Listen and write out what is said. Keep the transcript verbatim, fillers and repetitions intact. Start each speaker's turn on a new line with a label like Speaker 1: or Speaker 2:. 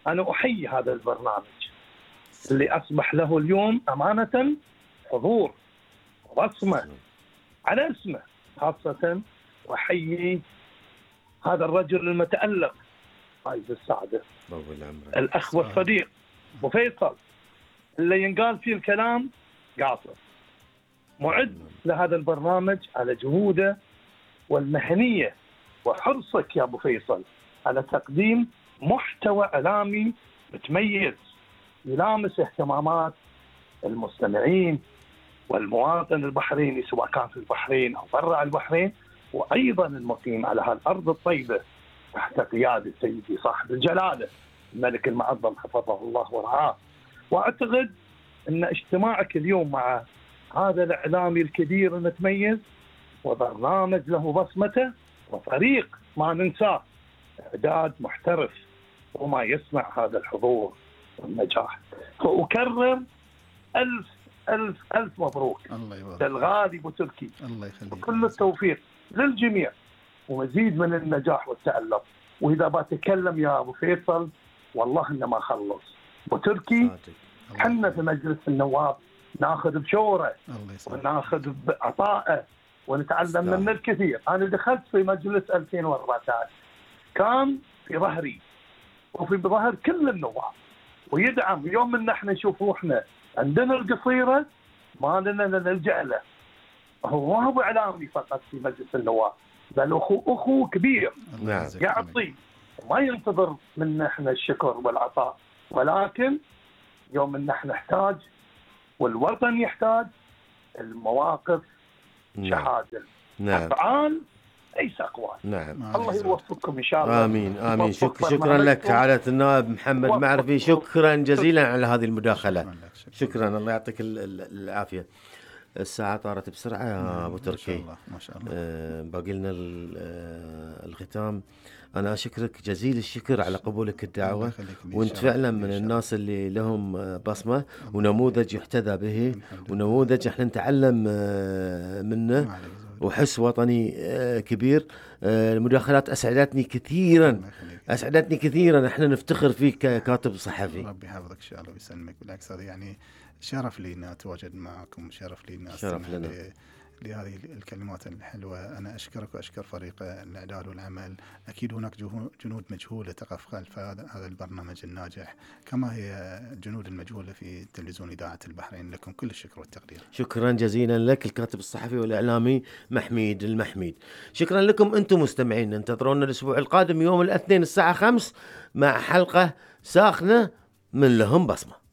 Speaker 1: أنا أحيي هذا البرنامج اللي أصبح له اليوم أمانة حضور ورسمة على اسمه، خاصة وأحيي هذا الرجل المتألق فايز السعدة، الأخ والصديق أبو فيصل، اللي ينقال فيه الكلام قاصر، معد لهذا البرنامج على جهوده والمهنية وحرصك يا أبو فيصل على تقديم محتوى إعلامي متميز يلامس اهتمامات المستمعين والمواطن البحريني، سواء كان في البحرين أو برا البحرين، وأيضا المقيم على هالأرض الطيبة تحت قيادة سيدي صاحب الجلالة الملك المعظم حفظه الله ورعاه. وأعتقد أن اجتماعك اليوم مع هذا الإعلامي الكبير المتميز وبرنامج له بصمته وفريق ما ننساه إعداد محترف وما يصنع هذا الحضور والنجاح. فأكرر ألف ألف ألف مبروك للغالي أبو تركي،
Speaker 2: الله يخليك،
Speaker 1: وكل التوفيق للجميع ومزيد من النجاح والتألق. وإذا بتكلم يا أبو فيصل والله إنه ما خلص أبو تركي. حنا في مجلس النواب ناخذ بشوره وناخذ بعطائه ونتعلم منه الكثير. أنا دخلت في مجلس ألفين وأربعة عشر كان في ظهري وفي ظهر كل النواب ويدعم. يوم من احنا نشوف روحنا عندنا القصيرة ما لنا نلجأ له. هو ما هو إعلامي فقط في مجلس النواب، بل أخو أخو كبير يعطي وما ينتظر منا احنا الشكر والعطاء، ولكن يوم ان احنا نحتاج والوطن يحتاج المواقف شهادة أفعال ليس أقوال.
Speaker 3: نعم.
Speaker 1: الله يوفقكم إن شاء الله.
Speaker 3: آمين آمين. شك شكرا لك عادة النائب محمد معرفي، شكرا جزيلا على هذه المداخلة. شكرا، الله يعطيك العافية. الساعة طارت بسرعة يا أبو تركي، ما شاء الله ما شاء الله. آه باقي لنا الختام. أنا أشكرك جزيل الشكر على قبولك الدعوة، وأنت فعلا من الناس اللي لهم بصمة ونموذج يحتذى به ونموذج احنا نتعلم منه وحس وطني كبير. المداخلات أسعدتني كثيرا، أسعدتني كثيرا. احنا نفتخر فيك ككاتب صحفي.
Speaker 2: ربي يحفظك إن شاء الله ويسلمك. بالعكس هذا يعني شرف لي أن أتواجد معكم، شرف لي أن أستمع لهذه الكلمات الحلوة. أنا أشكرك وأشكر فريق الإعداد والعمل. أكيد هناك جنود مجهولة تقف خلف هذا البرنامج الناجح، كما هي الجنود المجهولة في تلفزيون إذاعة البحرين. لكم كل الشكر والتقدير.
Speaker 3: شكرا جزيلا لك الكاتب الصحفي والإعلامي محميد المحميد. شكرا لكم أنتم مستمعين. انتظرونا الأسبوع القادم يوم الاثنين الساعة خمس مع حلقة ساخنة من لهم بصمة.